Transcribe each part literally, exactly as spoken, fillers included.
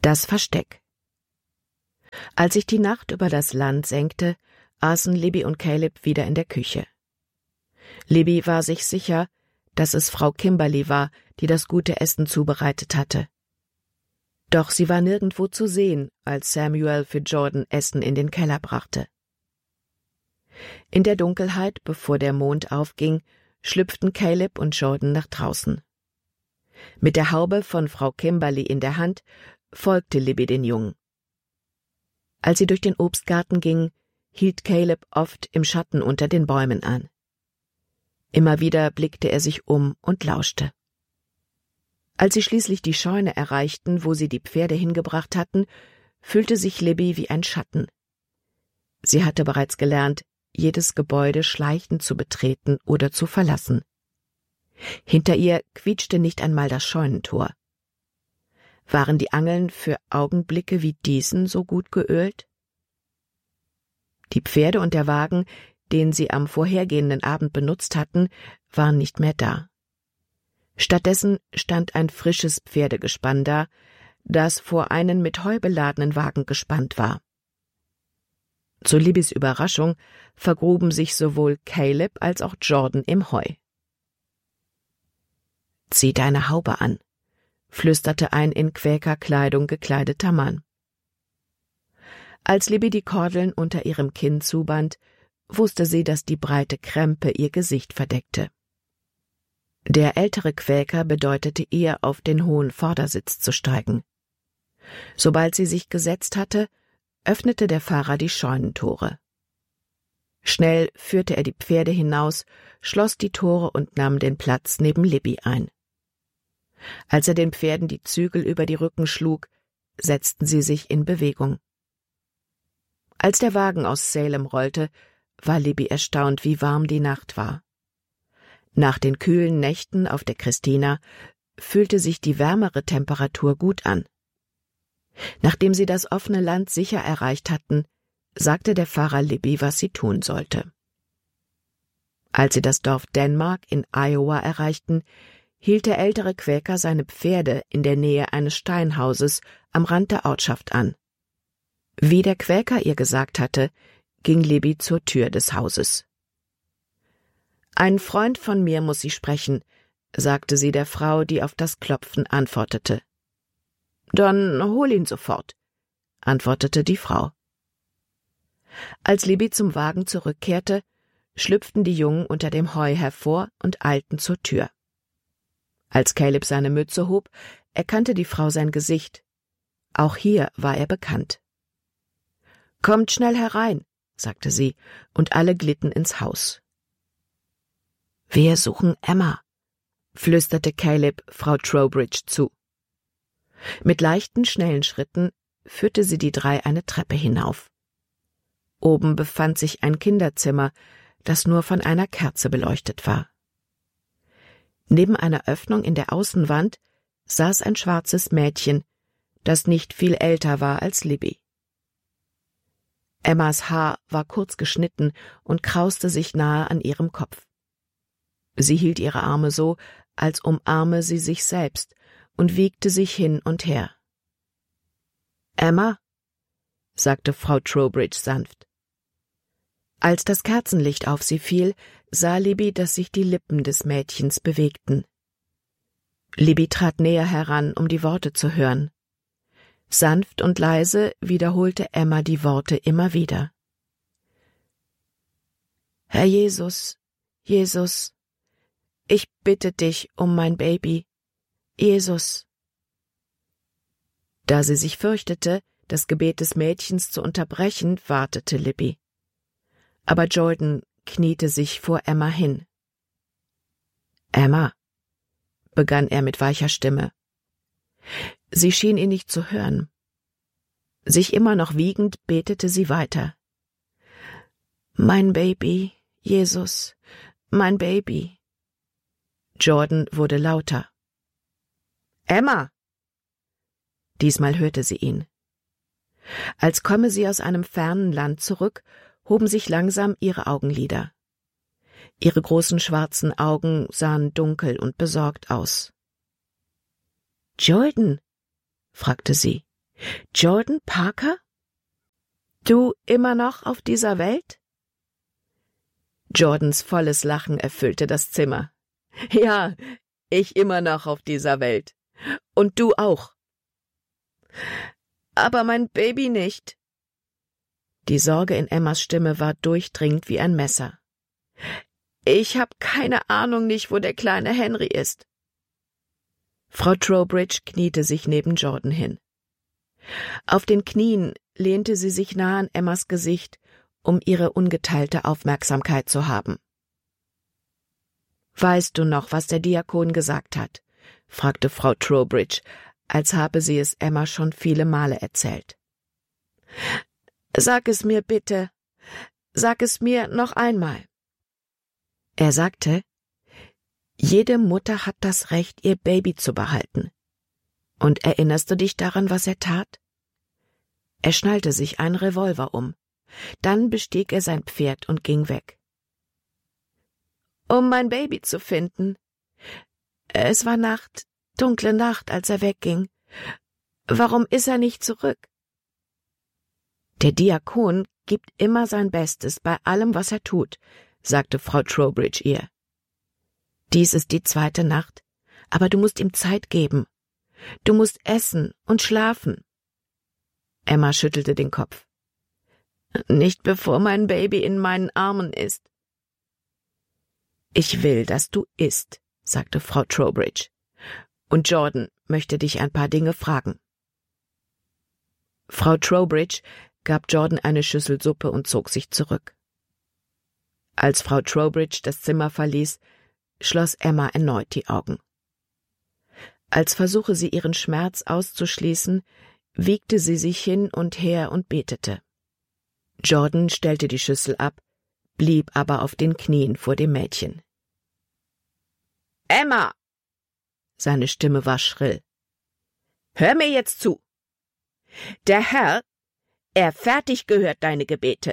Das Versteck. Als sich die Nacht über das Land senkte, aßen Libby und Caleb wieder in der Küche. Libby war sich sicher, dass es Frau Kimberly war, die das gute Essen zubereitet hatte. Doch sie war nirgendwo zu sehen, als Samuel für Jordan Essen in den Keller brachte. In der Dunkelheit, bevor der Mond aufging, schlüpften Caleb und Jordan nach draußen. Mit der Haube von Frau Kimberly in der Hand folgte Libby den Jungen. Als sie durch den Obstgarten ging, hielt Caleb oft im Schatten unter den Bäumen an. Immer wieder blickte er sich um und lauschte. Als sie schließlich die Scheune erreichten, wo sie die Pferde hingebracht hatten, fühlte sich Libby wie ein Schatten. Sie hatte bereits gelernt, jedes Gebäude schleichend zu betreten oder zu verlassen. Hinter ihr quietschte nicht einmal das Scheunentor. Waren die Angeln für Augenblicke wie diesen so gut geölt? Die Pferde und der Wagen, den sie am vorhergehenden Abend benutzt hatten, waren nicht mehr da. Stattdessen stand ein frisches Pferdegespann da, das vor einen mit Heu beladenen Wagen gespannt war. Zu Libbys Überraschung vergruben sich sowohl Caleb als auch Jordan im Heu. »Zieh deine Haube an«, flüsterte ein in Quäkerkleidung gekleideter Mann. Als Libby die Kordeln unter ihrem Kinn zuband, wusste sie, dass die breite Krempe ihr Gesicht verdeckte. Der ältere Quäker bedeutete ihr, auf den hohen Vordersitz zu steigen. Sobald sie sich gesetzt hatte, öffnete der Fahrer die Scheunentore. Schnell führte er die Pferde hinaus, schloss die Tore und nahm den Platz neben Libby ein. Als er den Pferden die Zügel über die Rücken schlug, setzten sie sich in Bewegung. Als der Wagen aus Salem rollte, war Libby erstaunt, wie warm die Nacht war. Nach den kühlen Nächten auf der Christina fühlte sich die wärmere Temperatur gut an. Nachdem sie das offene Land sicher erreicht hatten, sagte der Fahrer Libby, was sie tun sollte. Als sie das Dorf Denmark in Iowa erreichten, hielt der ältere Quäker seine Pferde in der Nähe eines Steinhauses am Rand der Ortschaft an. Wie der Quäker ihr gesagt hatte, ging Libby zur Tür des Hauses. »Ein Freund von mir muss Sie sprechen«, sagte sie der Frau, die auf das Klopfen antwortete. »Dann hol ihn sofort«, antwortete die Frau. Als Libby zum Wagen zurückkehrte, schlüpften die Jungen unter dem Heu hervor und eilten zur Tür. Als Caleb seine Mütze hob, erkannte die Frau sein Gesicht. Auch hier war er bekannt. »Kommt schnell herein«, sagte sie, und alle glitten ins Haus. »Wir suchen Emma«, flüsterte Caleb Frau Trowbridge zu. Mit leichten, schnellen Schritten führte sie die drei eine Treppe hinauf. Oben befand sich ein Kinderzimmer, das nur von einer Kerze beleuchtet war. Neben einer Öffnung in der Außenwand saß ein schwarzes Mädchen, das nicht viel älter war als Libby. Emmas Haar war kurz geschnitten und krauste sich nahe an ihrem Kopf. Sie hielt ihre Arme so, als umarme sie sich selbst, und wiegte sich hin und her. »Emma«, sagte Frau Trowbridge sanft. Als das Kerzenlicht auf sie fiel, sah Libby, dass sich die Lippen des Mädchens bewegten. Libby trat näher heran, um die Worte zu hören. Sanft und leise wiederholte Emma die Worte immer wieder. »Herr Jesus, Jesus, ich bitte dich um mein Baby, Jesus.« Da sie sich fürchtete, das Gebet des Mädchens zu unterbrechen, wartete Libby. Aber Jordan kniete sich vor Emma hin. »Emma«, begann er mit weicher Stimme. Sie schien ihn nicht zu hören. Sich immer noch wiegend, betete sie weiter. »Mein Baby, Jesus, mein Baby.« Jordan wurde lauter. »Emma!« Diesmal hörte sie ihn. Als komme sie aus einem fernen Land zurück, hoben sich langsam ihre Augenlider. Ihre großen schwarzen Augen sahen dunkel und besorgt aus. »Jordan«, fragte sie, Jordan Parker? Du immer noch auf dieser Welt? Jordans volles Lachen erfüllte das Zimmer. Ja, ich immer noch auf dieser Welt. Und du auch. Aber mein Baby nicht. Die Sorge in Emmas Stimme war durchdringend wie ein Messer. Ich hab keine Ahnung nicht, wo der kleine Henry ist. Frau Trowbridge kniete sich neben Jordan hin. Auf den Knien lehnte sie sich nah an Emmas Gesicht, um ihre ungeteilte Aufmerksamkeit zu haben. »Weißt du noch, was der Diakon gesagt hat?« fragte Frau Trowbridge, als habe sie es Emma schon viele Male erzählt. »Sag es mir bitte. Sag es mir noch einmal.« Er sagte, »Jede Mutter hat das Recht, ihr Baby zu behalten. Und erinnerst du dich daran, was er tat?« Er schnallte sich einen Revolver um. Dann bestieg er sein Pferd und ging weg. »Um mein Baby zu finden. Es war Nacht, dunkle Nacht, als er wegging. Warum ist er nicht zurück?« »Der Diakon gibt immer sein Bestes bei allem, was er tut«, sagte Frau Trowbridge ihr. »Dies ist die zweite Nacht, aber du musst ihm Zeit geben. Du musst essen und schlafen.« Emma schüttelte den Kopf. »Nicht bevor mein Baby in meinen Armen ist.« »Ich will, dass du isst«, sagte Frau Trowbridge. »Und Jordan möchte dich ein paar Dinge fragen.« Frau Trowbridge gab Jordan eine Schüssel Suppe und zog sich zurück. Als Frau Trowbridge das Zimmer verließ, schloss Emma erneut die Augen. Als versuche sie ihren Schmerz auszuschließen, wiegte sie sich hin und her und betete. Jordan stellte die Schüssel ab, blieb aber auf den Knien vor dem Mädchen. »Emma!« Seine Stimme war schrill. »Hör mir jetzt zu. Der Herr, er fertig gehört deine Gebete.«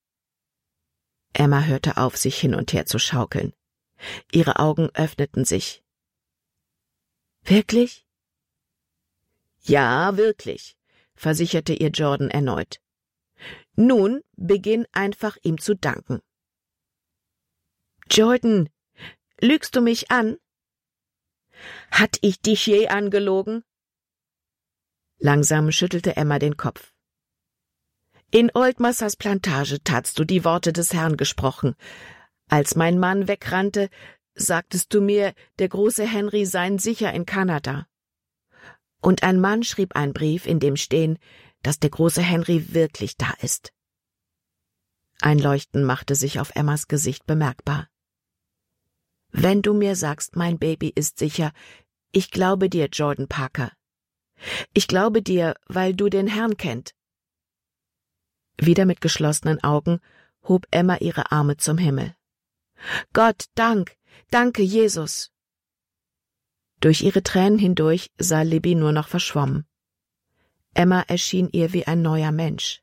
Emma hörte auf, sich hin und her zu schaukeln. Ihre Augen öffneten sich. »Wirklich?« »Ja, wirklich«, versicherte ihr Jordan erneut. »Nun beginn einfach, ihm zu danken.« »Jordan, lügst du mich an?« »Hat ich dich je angelogen?« Langsam schüttelte Emma den Kopf. »In Oldmasters Plantage tatst du die Worte des Herrn gesprochen. Als mein Mann wegrannte, sagtest du mir, der große Henry sei sicher in Kanada. Und ein Mann schrieb einen Brief, in dem stehen, dass der große Henry wirklich da ist.« Ein Leuchten machte sich auf Emmas Gesicht bemerkbar. »Wenn du mir sagst, mein Baby ist sicher, ich glaube dir, Jordan Parker. Ich glaube dir, weil du den Herrn kennt.« Wieder mit geschlossenen Augen hob Emma ihre Arme zum Himmel. »Gott, Dank, danke, Jesus!« Durch ihre Tränen hindurch sah Libby nur noch verschwommen. Emma erschien ihr wie ein neuer Mensch.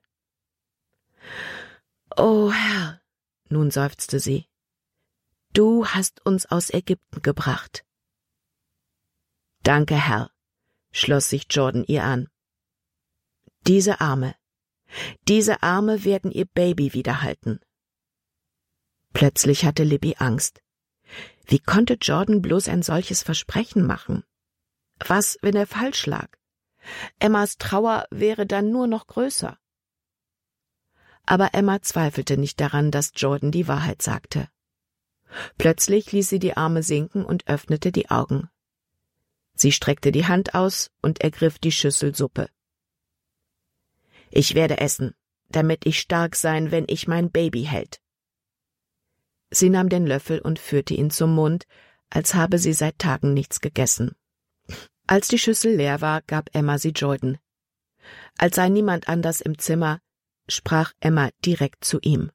»O Herr«, nun seufzte sie, »du hast uns aus Ägypten gebracht.« »Danke, Herr«, schloss sich Jordan ihr an. »Diese Arme, diese Arme werden ihr Baby wiederhalten.« Plötzlich hatte Libby Angst. Wie konnte Jordan bloß ein solches Versprechen machen? Was, wenn er falsch lag? Emmas Trauer wäre dann nur noch größer. Aber Emma zweifelte nicht daran, dass Jordan die Wahrheit sagte. Plötzlich ließ sie die Arme sinken und öffnete die Augen. Sie streckte die Hand aus und ergriff die Schüssel Suppe. »Ich werde essen, damit ich stark sein, wenn ich mein Baby hält.« Sie nahm den Löffel und führte ihn zum Mund, als habe sie seit Tagen nichts gegessen. Als die Schüssel leer war, gab Emma sie Jordan. Als sei niemand anders im Zimmer, sprach Emma direkt zu ihm.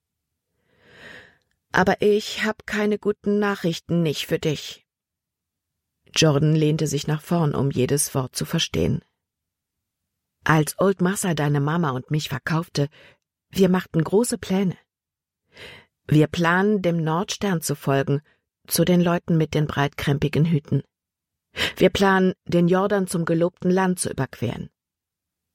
»Aber ich hab keine guten Nachrichten nicht für dich.« Jordan lehnte sich nach vorn, um jedes Wort zu verstehen. »Als Old Massa deine Mama und mich verkaufte, wir machten große Pläne. Wir planen, dem Nordstern zu folgen, zu den Leuten mit den breitkrempigen Hüten. Wir planen, den Jordan zum gelobten Land zu überqueren.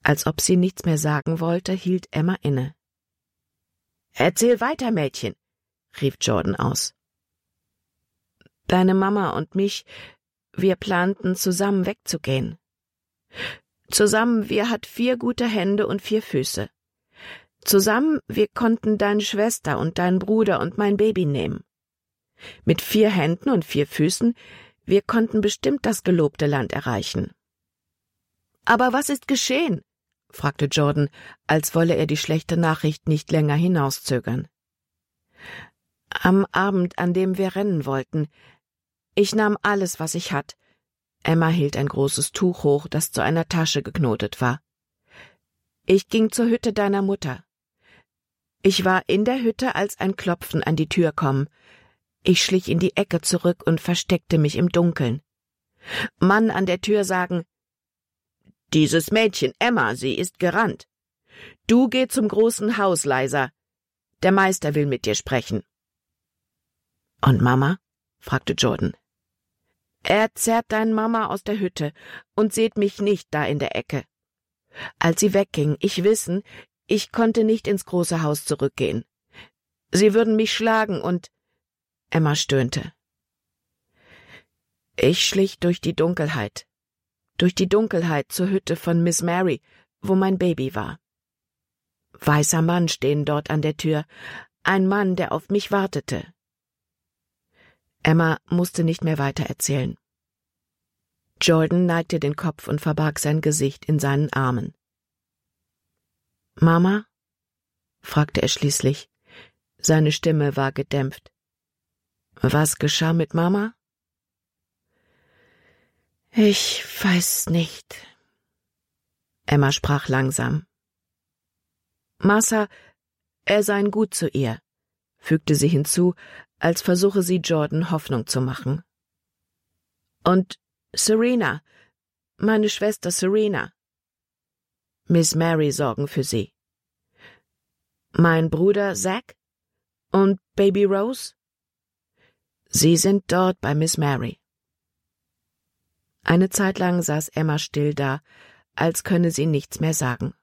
Als ob sie nichts mehr sagen wollte, hielt Emma inne. »Erzähl weiter, Mädchen«, rief Jordan aus. »Deine Mama und mich, wir planten, zusammen wegzugehen. Zusammen, wir hat vier gute Hände und vier Füße. Zusammen, wir konnten deine Schwester und deinen Bruder und mein Baby nehmen. Mit vier Händen und vier Füßen, wir konnten bestimmt das gelobte Land erreichen.« »Aber was ist geschehen?« fragte Jordan, als wolle er die schlechte Nachricht nicht länger hinauszögern. »Am Abend, an dem wir rennen wollten, ich nahm alles, was ich hatt.« Emma hielt ein großes Tuch hoch, das zu einer Tasche geknotet war. »Ich ging zur Hütte deiner Mutter. Ich war in der Hütte, als ein Klopfen an die Tür kom. Ich schlich in die Ecke zurück und versteckte mich im Dunkeln. Mann an der Tür sagen, »Dieses Mädchen, Emma, sie ist gerannt. Du geh zum großen Haus, leiser. Der Meister will mit dir sprechen.« »Und Mama?« fragte Jordan. »Er zerrt dein Mama aus der Hütte und seht mich nicht da in der Ecke. Als sie wegging, ich wissen, ich konnte nicht ins große Haus zurückgehen. Sie würden mich schlagen und...« Emma stöhnte. »Ich schlich durch die Dunkelheit, durch die Dunkelheit zur Hütte von Miss Mary, wo mein Baby war. Weißer Mann stehen dort an der Tür, ein Mann, der auf mich wartete.« Emma musste nicht mehr weiter erzählen. Jordan neigte den Kopf und verbarg sein Gesicht in seinen Armen. »Mama?« fragte er schließlich. Seine Stimme war gedämpft. »Was geschah mit Mama?« »Ich weiß nicht.« Emma sprach langsam. »Massa, er sei gut zu ihr«, fügte sie hinzu, als versuche sie Jordan Hoffnung zu machen. »Und Serena, meine Schwester Serena. Miss Mary sorgen für sie. Mein Bruder Zack und Baby Rose? Sie sind dort bei Miss Mary.« Eine Zeit lang saß Emma still da, als könne sie nichts mehr sagen.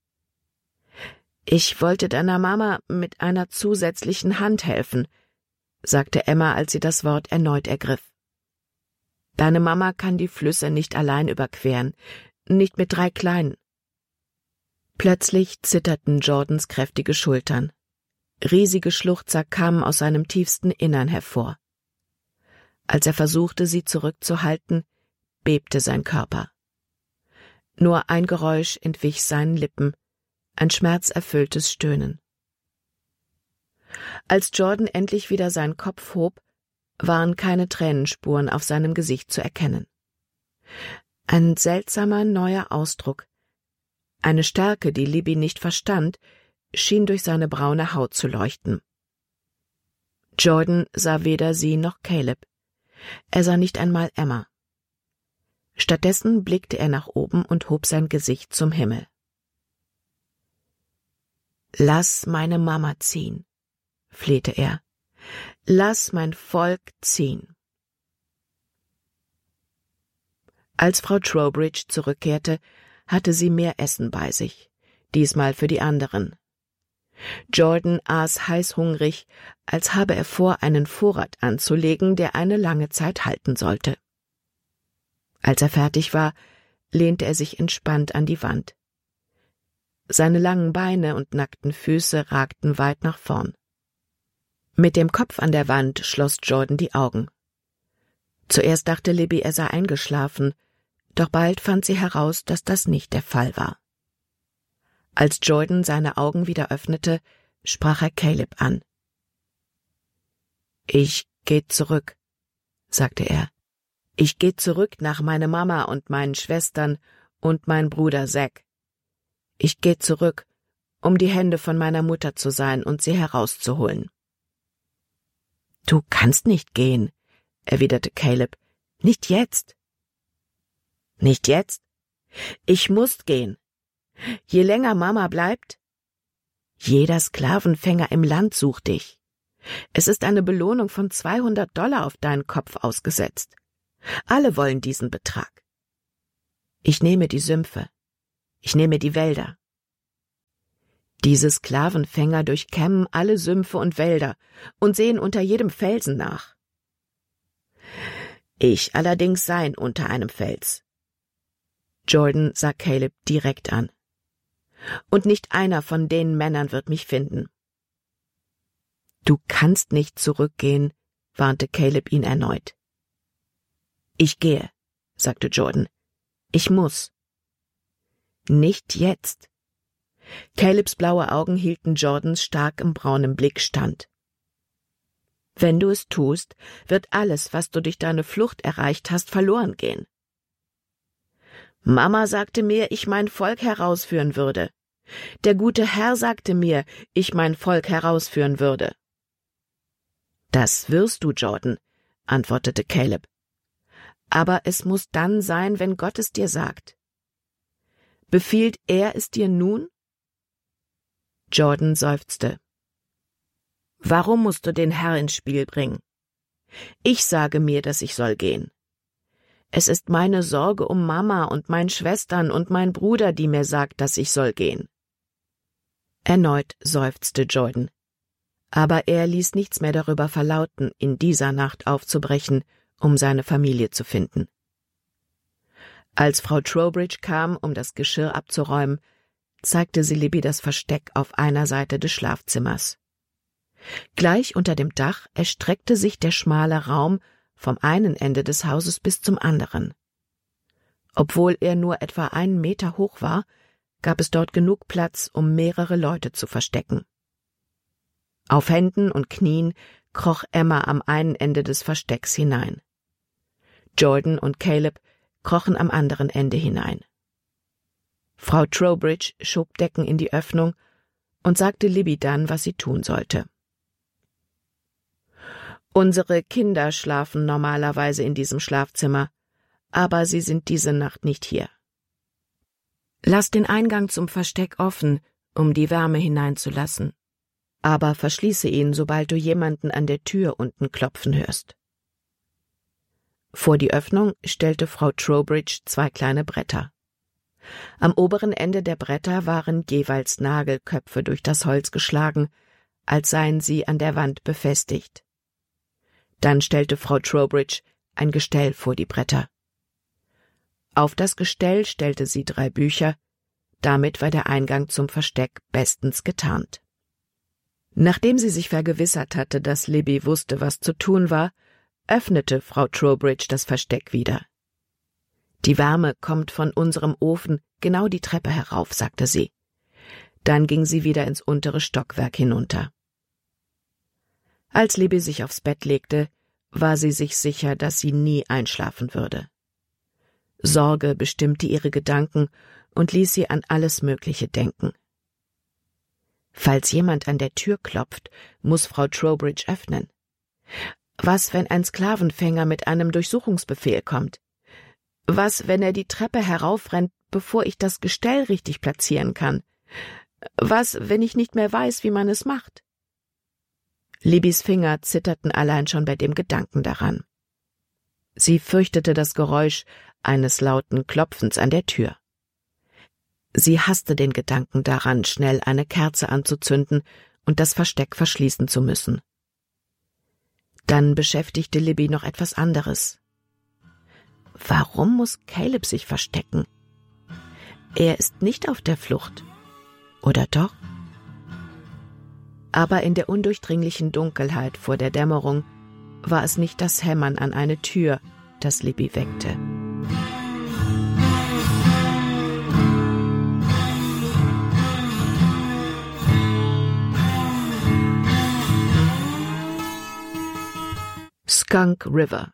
»Ich wollte deiner Mama mit einer zusätzlichen Hand helfen«, sagte Emma, als sie das Wort erneut ergriff. »Deine Mama kann die Flüsse nicht allein überqueren, nicht mit drei Kleinen.« Plötzlich zitterten Jordans kräftige Schultern. Riesige Schluchzer kamen aus seinem tiefsten Innern hervor. Als er versuchte, sie zurückzuhalten, bebte sein Körper. Nur ein Geräusch entwich seinen Lippen, ein schmerzerfülltes Stöhnen. Als Jordan endlich wieder seinen Kopf hob, waren keine Tränenspuren auf seinem Gesicht zu erkennen. Ein seltsamer neuer Ausdruck, eine Stärke, die Libby nicht verstand, schien durch seine braune Haut zu leuchten. Jordan sah weder sie noch Caleb. Er sah nicht einmal Emma. Stattdessen blickte er nach oben und hob sein Gesicht zum Himmel. »Lass meine Mama ziehen«, flehte er. »Lass mein Volk ziehen.« Als Frau Trowbridge zurückkehrte, hatte sie mehr Essen bei sich, diesmal für die anderen. Jordan aß heißhungrig, als habe er vor, einen Vorrat anzulegen, der eine lange Zeit halten sollte. Als er fertig war, lehnte er sich entspannt an die Wand. Seine langen Beine und nackten Füße ragten weit nach vorn. Mit dem Kopf an der Wand schloss Jordan die Augen. Zuerst dachte Libby, er sei eingeschlafen, doch bald fand sie heraus, dass das nicht der Fall war. Als Jordan seine Augen wieder öffnete, sprach er Caleb an. »Ich geh zurück«, sagte er. »Ich geh zurück nach meiner Mama und meinen Schwestern und mein Bruder Zack. Ich geh zurück, um die Hände von meiner Mutter zu sein und sie herauszuholen.« »Du kannst nicht gehen«, erwiderte Caleb. »Nicht jetzt.« »Nicht jetzt? Ich muss gehen. Je länger Mama bleibt, jeder Sklavenfänger im Land sucht dich. Es ist eine Belohnung von zweihundert Dollar auf deinen Kopf ausgesetzt. Alle wollen diesen Betrag. Ich nehme die Sümpfe. Ich nehme die Wälder. Diese Sklavenfänger durchkämmen alle Sümpfe und Wälder und sehen unter jedem Felsen nach. Ich allerdings sein unter einem Fels. Jordan sah Caleb direkt an. Und nicht einer von den Männern wird mich finden. Du kannst nicht zurückgehen, warnte Caleb ihn erneut. Ich gehe, sagte Jordan. Ich muss. Nicht jetzt. Calebs blaue Augen hielten Jordans starkem braunem Blick stand. Wenn du es tust, wird alles, was du durch deine Flucht erreicht hast, verloren gehen. Mama sagte mir, ich mein Volk herausführen würde. Der gute Herr sagte mir, ich mein Volk herausführen würde. Das wirst du, Jordan, antwortete Caleb. Aber es muss dann sein, wenn Gott es dir sagt. Befiehlt er es dir nun? Jordan seufzte. Warum musst du den Herr ins Spiel bringen? Ich sage mir, dass ich soll gehen. Es ist meine Sorge um Mama und meine Schwestern und mein Bruder, die mir sagt, dass ich soll gehen. Erneut seufzte Jordan. Aber er ließ nichts mehr darüber verlauten, in dieser Nacht aufzubrechen, um seine Familie zu finden. Als Frau Trowbridge kam, um das Geschirr abzuräumen, zeigte sie Libby das Versteck auf einer Seite des Schlafzimmers. Gleich unter dem Dach erstreckte sich der schmale Raum vom einen Ende des Hauses bis zum anderen. Obwohl er nur etwa einen Meter hoch war, gab es dort genug Platz, um mehrere Leute zu verstecken. Auf Händen und Knien kroch Emma am einen Ende des Verstecks hinein. Jordan und Caleb krochen am anderen Ende hinein. Frau Trowbridge schob Decken in die Öffnung und sagte Libby dann, was sie tun sollte. Unsere Kinder schlafen normalerweise in diesem Schlafzimmer, aber sie sind diese Nacht nicht hier. Lass den Eingang zum Versteck offen, um die Wärme hineinzulassen, aber verschließe ihn, sobald du jemanden an der Tür unten klopfen hörst. Vor die Öffnung stellte Frau Trowbridge zwei kleine Bretter. Am oberen Ende der Bretter waren jeweils Nagelköpfe durch das Holz geschlagen, als seien sie an der Wand befestigt. Dann stellte Frau Trowbridge ein Gestell vor die Bretter. Auf das Gestell stellte sie drei Bücher, damit war der Eingang zum Versteck bestens getarnt. Nachdem sie sich vergewissert hatte, dass Libby wusste, was zu tun war, öffnete Frau Trowbridge das Versteck wieder. »Die Wärme kommt von unserem Ofen genau die Treppe herauf«, sagte sie. Dann ging sie wieder ins untere Stockwerk hinunter. Als Libby sich aufs Bett legte, war sie sich sicher, dass sie nie einschlafen würde. Sorge bestimmte ihre Gedanken und ließ sie an alles Mögliche denken. Falls jemand an der Tür klopft, muss Frau Trowbridge öffnen. Was, wenn ein Sklavenfänger mit einem Durchsuchungsbefehl kommt? Was, wenn er die Treppe heraufrennt, bevor ich das Gestell richtig platzieren kann? Was, wenn ich nicht mehr weiß, wie man es macht? Libbys Finger zitterten allein schon bei dem Gedanken daran. Sie fürchtete das Geräusch eines lauten Klopfens an der Tür. Sie hasste den Gedanken daran, schnell eine Kerze anzuzünden und das Versteck verschließen zu müssen. Dann beschäftigte Libby noch etwas anderes. Warum muss Caleb sich verstecken? Er ist nicht auf der Flucht. Oder doch? Aber in der undurchdringlichen Dunkelheit vor der Dämmerung war es nicht das Hämmern an eine Tür, das Libby weckte. Skunk River.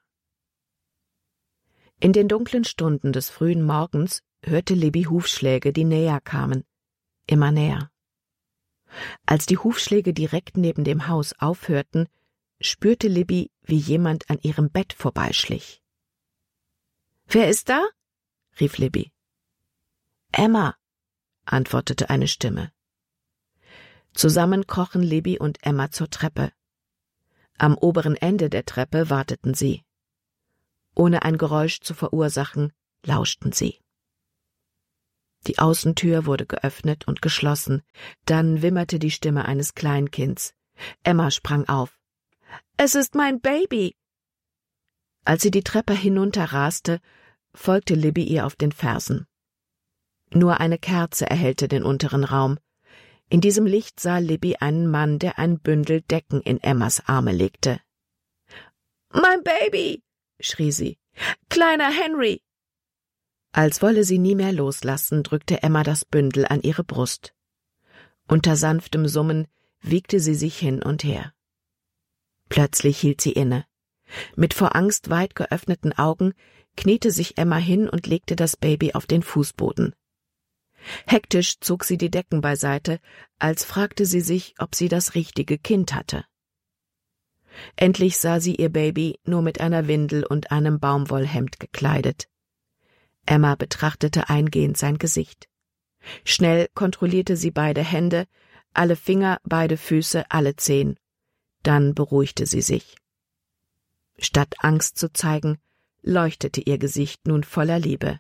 In den dunklen Stunden des frühen Morgens hörte Libby Hufschläge, die näher kamen, immer näher. Als die Hufschläge direkt neben dem Haus aufhörten, spürte Libby, wie jemand an ihrem Bett vorbeischlich. »Wer ist da?« rief Libby. »Emma«, antwortete eine Stimme. Zusammen krochen Libby und Emma zur Treppe. Am oberen Ende der Treppe warteten sie. Ohne ein Geräusch zu verursachen, lauschten sie. Die Außentür wurde geöffnet und geschlossen. Dann wimmerte die Stimme eines Kleinkinds. Emma sprang auf. »Es ist mein Baby!« Als sie die Treppe hinunterraste, folgte Libby ihr auf den Fersen. Nur eine Kerze erhellte den unteren Raum. In diesem Licht sah Libby einen Mann, der ein Bündel Decken in Emmas Arme legte. »Mein Baby!« schrie sie. »Kleiner Henry!« Als wolle sie nie mehr loslassen, drückte Emma das Bündel an ihre Brust. Unter sanftem Summen wiegte sie sich hin und her. Plötzlich hielt sie inne. Mit vor Angst weit geöffneten Augen kniete sich Emma hin und legte das Baby auf den Fußboden. Hektisch zog sie die Decken beiseite, als fragte sie sich, ob sie das richtige Kind hatte. Endlich sah sie ihr Baby nur mit einer Windel und einem Baumwollhemd gekleidet. Emma betrachtete eingehend sein Gesicht. Schnell kontrollierte sie beide Hände, alle Finger, beide Füße, alle Zehen. Dann beruhigte sie sich. Statt Angst zu zeigen, leuchtete ihr Gesicht nun voller Liebe.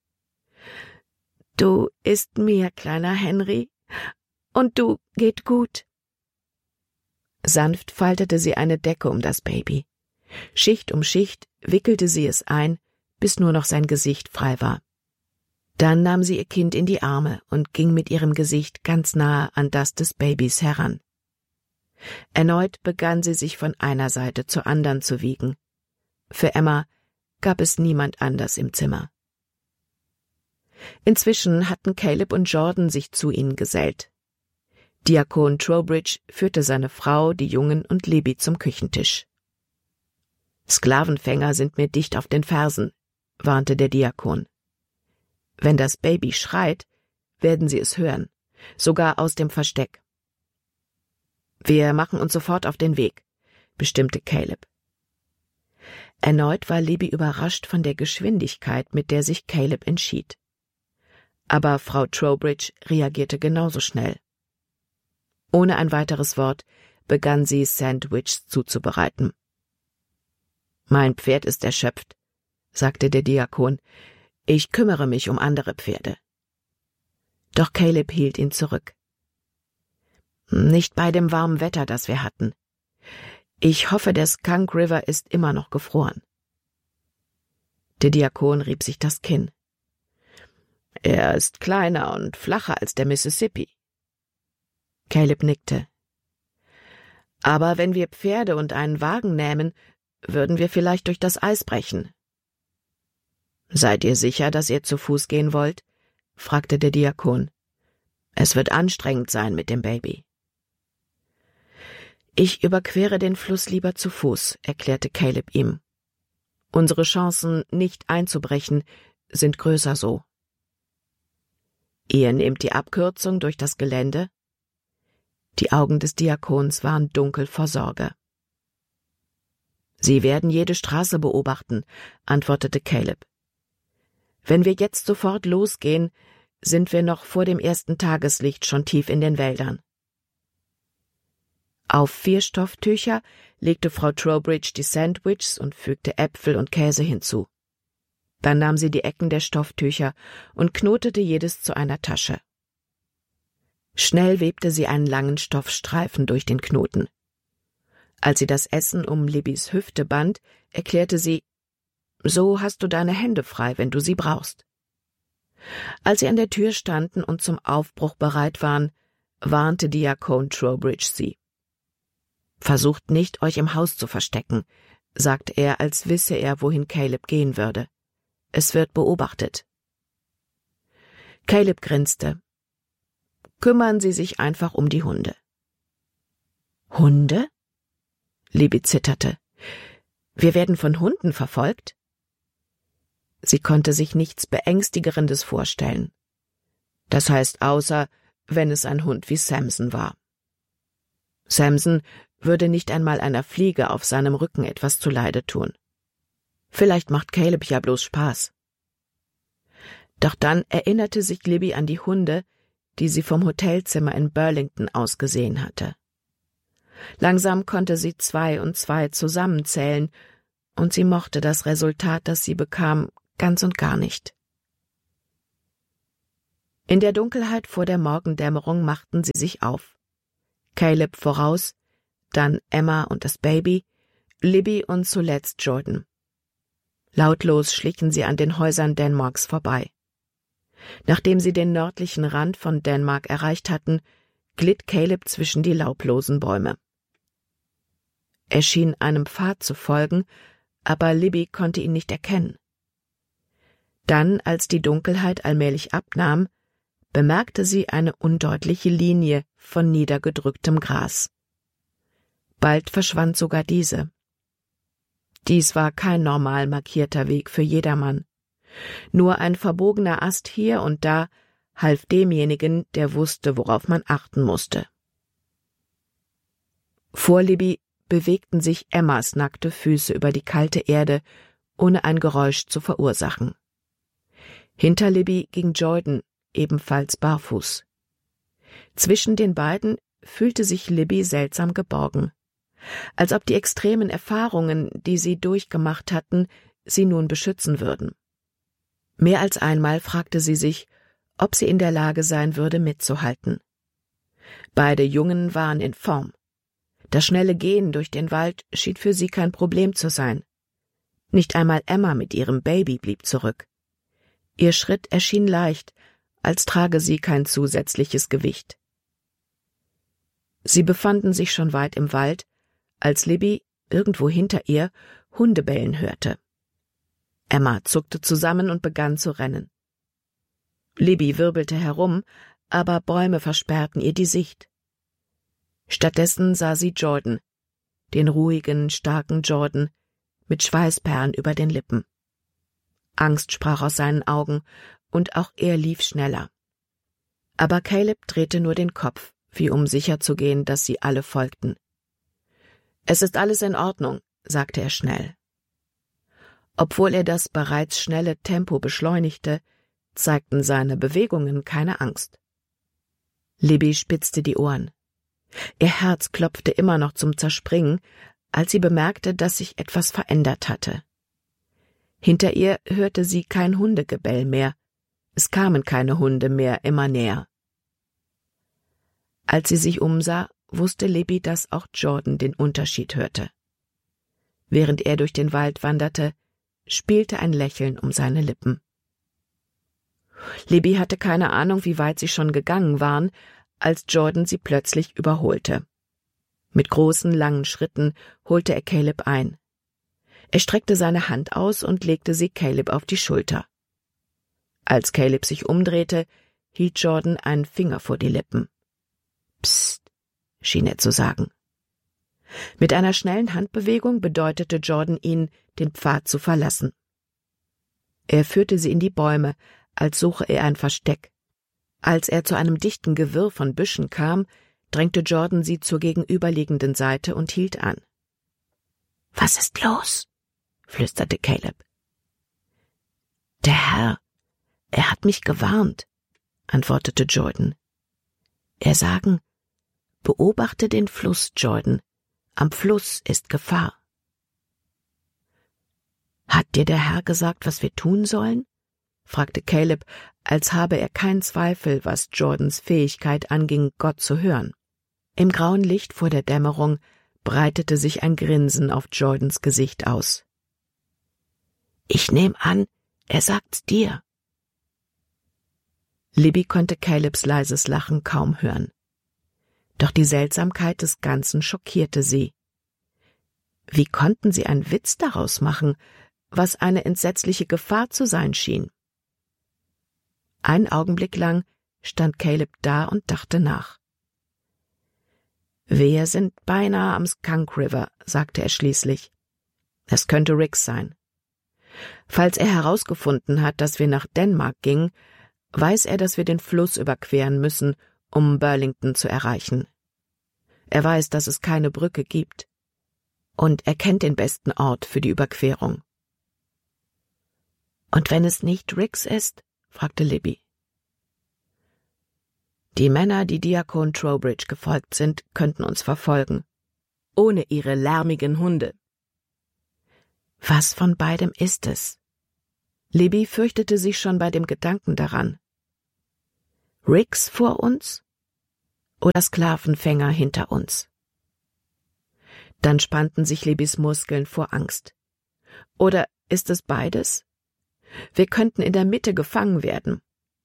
»Du isst mir, kleiner Henry, und du geht gut.« Sanft faltete sie eine Decke um das Baby. Schicht um Schicht wickelte sie es ein, bis nur noch sein Gesicht frei war. Dann nahm sie ihr Kind in die Arme und ging mit ihrem Gesicht ganz nahe an das des Babys heran. Erneut begann sie sich von einer Seite zur anderen zu wiegen. Für Emma gab es niemand anders im Zimmer. Inzwischen hatten Caleb und Jordan sich zu ihnen gesellt. Diakon Trowbridge führte seine Frau, die Jungen und Libby zum Küchentisch. »Sklavenfänger sind mir dicht auf den Fersen«, warnte der Diakon. »Wenn das Baby schreit, werden sie es hören, sogar aus dem Versteck.« »Wir machen uns sofort auf den Weg«, bestimmte Caleb. Erneut war Libby überrascht von der Geschwindigkeit, mit der sich Caleb entschied. Aber Frau Trowbridge reagierte genauso schnell. Ohne ein weiteres Wort begann sie, Sandwiches zuzubereiten. »Mein Pferd ist erschöpft«, sagte der Diakon. »Ich kümmere mich um andere Pferde.« Doch Caleb hielt ihn zurück. »Nicht bei dem warmen Wetter, das wir hatten. Ich hoffe, der Skunk River ist immer noch gefroren.« Der Diakon rieb sich das Kinn. »Er ist kleiner und flacher als der Mississippi.« Caleb nickte. »Aber wenn wir Pferde und einen Wagen nähmen, würden wir vielleicht durch das Eis brechen.« »Seid ihr sicher, dass ihr zu Fuß gehen wollt?« fragte der Diakon. »Es wird anstrengend sein mit dem Baby.« »Ich überquere den Fluss lieber zu Fuß«, erklärte Caleb ihm. »Unsere Chancen, nicht einzubrechen, sind größer so.« »Ihr nehmt die Abkürzung durch das Gelände?« Die Augen des Diakons waren dunkel vor Sorge. »Sie werden jede Straße beobachten«, antwortete Caleb. »Wenn wir jetzt sofort losgehen, sind wir noch vor dem ersten Tageslicht schon tief in den Wäldern.« Auf vier Stofftücher legte Frau Trowbridge die Sandwiches und fügte Äpfel und Käse hinzu. Dann nahm sie die Ecken der Stofftücher und knotete jedes zu einer Tasche. Schnell webte sie einen langen Stoffstreifen durch den Knoten. Als sie das Essen um Libbys Hüfte band, erklärte sie, »So hast du deine Hände frei, wenn du sie brauchst.« Als sie an der Tür standen und zum Aufbruch bereit waren, warnte Diakon Trowbridge sie. »Versucht nicht, euch im Haus zu verstecken«, sagte er, als wisse er, wohin Caleb gehen würde. »Es wird beobachtet.« Caleb grinste. »Kümmern Sie sich einfach um die Hunde.« »Hunde?« Libby zitterte. »Wir werden von Hunden verfolgt?« Sie konnte sich nichts Beängstigerendes vorstellen. Das heißt, außer, wenn es ein Hund wie Samson war. Samson würde nicht einmal einer Fliege auf seinem Rücken etwas zuleide tun. Vielleicht macht Caleb ja bloß Spaß. Doch dann erinnerte sich Libby an die Hunde, die sie vom Hotelzimmer in Burlington aus gesehen hatte. Langsam konnte sie zwei und zwei zusammenzählen, und sie mochte das Resultat, das sie bekam, ganz und gar nicht. In der Dunkelheit vor der Morgendämmerung machten sie sich auf. Caleb voraus, dann Emma und das Baby, Libby und zuletzt Jordan. Lautlos schlichen sie an den Häusern Denmarks vorbei. Nachdem sie den nördlichen Rand von Denmark erreicht hatten, glitt Caleb zwischen die laublosen Bäume. Er schien einem Pfad zu folgen, aber Libby konnte ihn nicht erkennen. Dann, als die Dunkelheit allmählich abnahm, bemerkte sie eine undeutliche Linie von niedergedrücktem Gras. Bald verschwand sogar diese. Dies war kein normal markierter Weg für jedermann. Nur ein verbogener Ast hier und da half demjenigen, der wusste, worauf man achten musste. Vor Libby bewegten sich Emmas nackte Füße über die kalte Erde, ohne ein Geräusch zu verursachen. Hinter Libby ging Jordan, ebenfalls barfuß. Zwischen den beiden fühlte sich Libby seltsam geborgen, als ob die extremen Erfahrungen, die sie durchgemacht hatten, sie nun beschützen würden. Mehr als einmal fragte sie sich, ob sie in der Lage sein würde, mitzuhalten. Beide Jungen waren in Form. Das schnelle Gehen durch den Wald schien für sie kein Problem zu sein. Nicht einmal Emma mit ihrem Baby blieb zurück. Ihr Schritt erschien leicht, als trage sie kein zusätzliches Gewicht. Sie befanden sich schon weit im Wald, als Libby, irgendwo hinter ihr, Hunde bellen hörte. Emma zuckte zusammen und begann zu rennen. Libby wirbelte herum, aber Bäume versperrten ihr die Sicht. Stattdessen sah sie Jordan, den ruhigen, starken Jordan, mit Schweißperlen über den Lippen. Angst sprach aus seinen Augen, und auch er lief schneller. Aber Caleb drehte nur den Kopf, wie um sicherzugehen, dass sie alle folgten. »Es ist alles in Ordnung«, sagte er schnell. Obwohl er das bereits schnelle Tempo beschleunigte, zeigten seine Bewegungen keine Angst. Libby spitzte die Ohren. Ihr Herz klopfte immer noch zum Zerspringen, als sie bemerkte, dass sich etwas verändert hatte. Hinter ihr hörte sie kein Hundegebell mehr. Es kamen keine Hunde mehr immer näher. Als sie sich umsah, wusste Libby, dass auch Jordan den Unterschied hörte. Während er durch den Wald wanderte, spielte ein Lächeln um seine Lippen. Libby hatte keine Ahnung, wie weit sie schon gegangen waren, als Jordan sie plötzlich überholte. Mit großen, langen Schritten holte er Caleb ein. Er streckte seine Hand aus und legte sie Caleb auf die Schulter. Als Caleb sich umdrehte, hielt Jordan einen Finger vor die Lippen. »Psst«, schien er zu sagen. Mit einer schnellen Handbewegung bedeutete Jordan ihnen, den Pfad zu verlassen. Er führte sie in die Bäume, als suche er ein Versteck. Als er zu einem dichten Gewirr von Büschen kam, drängte Jordan sie zur gegenüberliegenden Seite und hielt an. »Was ist los?« flüsterte Caleb. »Der Herr, er hat mich gewarnt«, antwortete Jordan. »Er sagen, beobachte den Fluss, Jordan. Am Fluss ist Gefahr.« »Hat dir der Herr gesagt, was wir tun sollen?« fragte Caleb, als habe er keinen Zweifel, was Jordans Fähigkeit anging, Gott zu hören. Im grauen Licht vor der Dämmerung breitete sich ein Grinsen auf Jordans Gesicht aus. »Ich nehm an, er sagt's dir.« Libby konnte Calebs leises Lachen kaum hören. Doch die Seltsamkeit des Ganzen schockierte sie. Wie konnten sie einen Witz daraus machen, was eine entsetzliche Gefahr zu sein schien? Einen Augenblick lang stand Caleb da und dachte nach. »Wir sind beinahe am Skunk River«, sagte er schließlich. »Es könnte Rix sein. Falls er herausgefunden hat, dass wir nach Denmark gingen, weiß er, dass wir den Fluss überqueren müssen, um Burlington zu erreichen. Er weiß, dass es keine Brücke gibt. Und er kennt den besten Ort für die Überquerung.« »Und wenn es nicht Rix ist?« fragte Libby. »Die Männer, die Diakon Trowbridge gefolgt sind, könnten uns verfolgen. Ohne ihre lärmigen Hunde.« Was von beidem ist es? Libby fürchtete sich schon bei dem Gedanken daran. Riggs vor uns oder Sklavenfänger hinter uns? Dann spannten sich Libbys Muskeln vor Angst. Oder ist es beides? Wir könnten in der Mitte gefangen werden.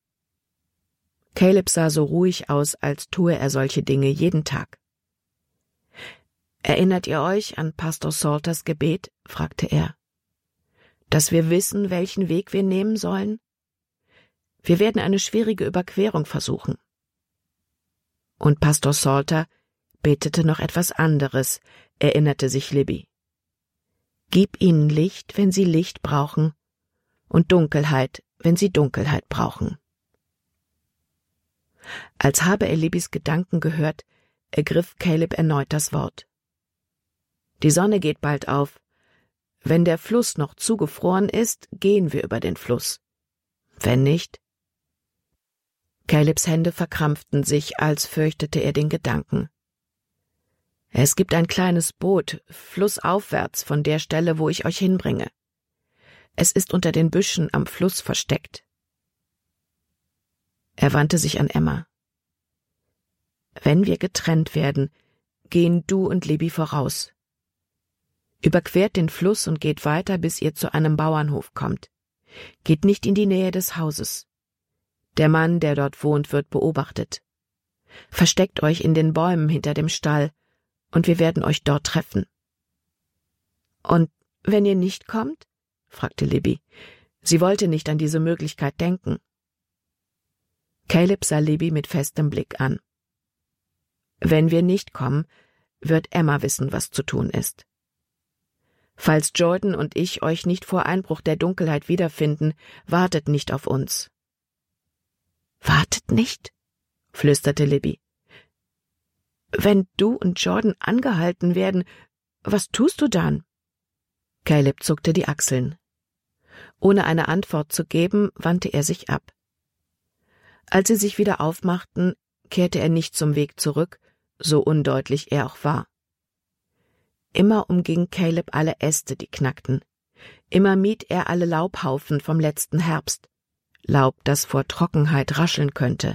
Caleb sah so ruhig aus, als tue er solche Dinge jeden Tag. »Erinnert ihr euch an Pastor Salters Gebet?« fragte er. »Dass wir wissen, welchen Weg wir nehmen sollen? Wir werden eine schwierige Überquerung versuchen.« Und Pastor Salter betete noch etwas anderes, erinnerte sich Libby. »Gib ihnen Licht, wenn sie Licht brauchen, und Dunkelheit, wenn sie Dunkelheit brauchen.« Als habe er Libbys Gedanken gehört, ergriff Caleb erneut das Wort. »Die Sonne geht bald auf. Wenn der Fluss noch zugefroren ist, gehen wir über den Fluss. Wenn nicht?« Calebs Hände verkrampften sich, als fürchtete er den Gedanken. »Es gibt ein kleines Boot, flussaufwärts von der Stelle, wo ich euch hinbringe. Es ist unter den Büschen am Fluss versteckt.« Er wandte sich an Emma. »Wenn wir getrennt werden, gehen du und Libby voraus. Überquert den Fluss und geht weiter, bis ihr zu einem Bauernhof kommt. Geht nicht in die Nähe des Hauses. Der Mann, der dort wohnt, wird beobachtet. Versteckt euch in den Bäumen hinter dem Stall, und wir werden euch dort treffen.« »Und wenn ihr nicht kommt?« fragte Libby. Sie wollte nicht an diese Möglichkeit denken. Caleb sah Libby mit festem Blick an. »Wenn wir nicht kommen, wird Emma wissen, was zu tun ist. Falls Jordan und ich euch nicht vor Einbruch der Dunkelheit wiederfinden, wartet nicht auf uns.« »Wartet nicht?« flüsterte Libby. »Wenn du und Jordan angehalten werden, was tust du dann?« Caleb zuckte die Achseln. Ohne eine Antwort zu geben, wandte er sich ab. Als sie sich wieder aufmachten, kehrte er nicht zum Weg zurück, so undeutlich er auch war. Immer umging Caleb alle Äste, die knackten. Immer mied er alle Laubhaufen vom letzten Herbst. Laub, das vor Trockenheit rascheln könnte.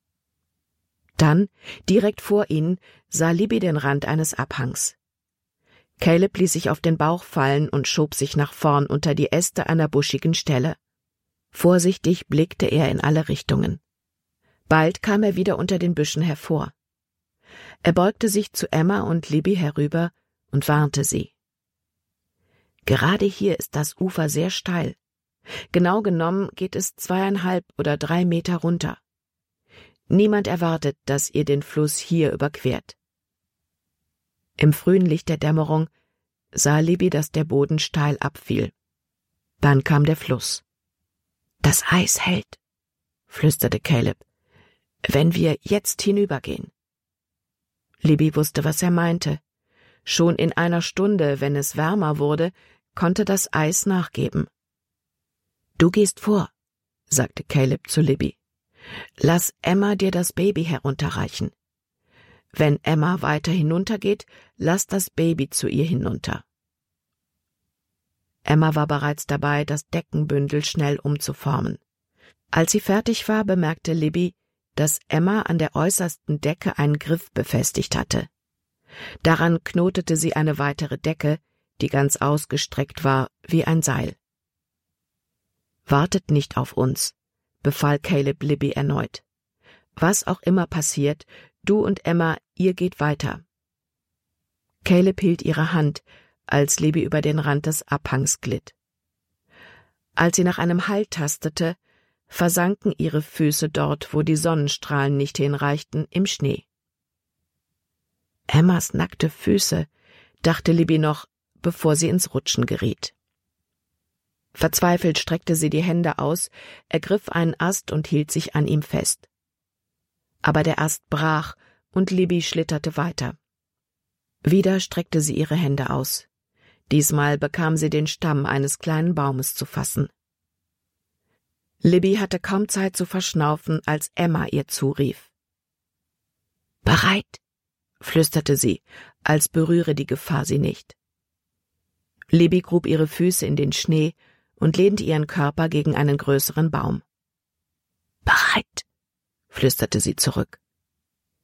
Dann, direkt vor ihnen, sah Libby den Rand eines Abhangs. Caleb ließ sich auf den Bauch fallen und schob sich nach vorn unter die Äste einer buschigen Stelle. Vorsichtig blickte er in alle Richtungen. Bald kam er wieder unter den Büschen hervor. Er beugte sich zu Emma und Libby herüber und warnte sie. »Gerade hier ist das Ufer sehr steil. Genau genommen geht es zweieinhalb oder drei Meter runter. Niemand erwartet, dass ihr den Fluss hier überquert.« Im frühen Licht der Dämmerung sah Libby, dass der Boden steil abfiel. Dann kam der Fluss. »Das Eis hält«, flüsterte Caleb, »wenn wir jetzt hinübergehen.« Libby wusste, was er meinte. Schon in einer Stunde, wenn es wärmer wurde, konnte das Eis nachgeben. »Du gehst vor«, sagte Caleb zu Libby. »Lass Emma dir das Baby herunterreichen. Wenn Emma weiter hinuntergeht, lass das Baby zu ihr hinunter.« Emma war bereits dabei, das Deckenbündel schnell umzuformen. Als sie fertig war, bemerkte Libby, dass Emma an der äußersten Decke einen Griff befestigt hatte. Daran knotete sie eine weitere Decke, die ganz ausgestreckt war wie ein Seil. »Wartet nicht auf uns«, befahl Caleb Libby erneut. »Was auch immer passiert, du und Emma, ihr geht weiter.« Caleb hielt ihre Hand, als Libby über den Rand des Abhangs glitt. Als sie nach einem Halt tastete, versanken ihre Füße dort, wo die Sonnenstrahlen nicht hinreichten, im Schnee. »Emmas nackte Füße«, dachte Libby noch, bevor sie ins Rutschen geriet. Verzweifelt streckte sie die Hände aus, ergriff einen Ast und hielt sich an ihm fest. Aber der Ast brach und Libby schlitterte weiter. Wieder streckte sie ihre Hände aus. Diesmal bekam sie den Stamm eines kleinen Baumes zu fassen. Libby hatte kaum Zeit zu verschnaufen, als Emma ihr zurief. »Bereit«, flüsterte sie, als berühre die Gefahr sie nicht. Libby grub ihre Füße in den Schnee und lehnte ihren Körper gegen einen größeren Baum. »Bereit«, flüsterte sie zurück.